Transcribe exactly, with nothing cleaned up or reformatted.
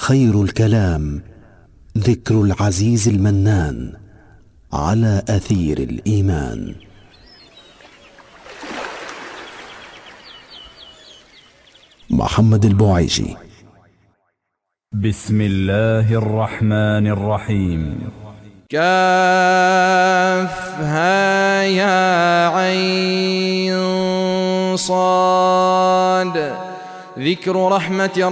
خير الكلام ذكر العزيز المنان على أثير الإيمان. محمد البوعيجي. بسم الله الرحمن الرحيم. كافها يا عين صاد. ذكر رحمة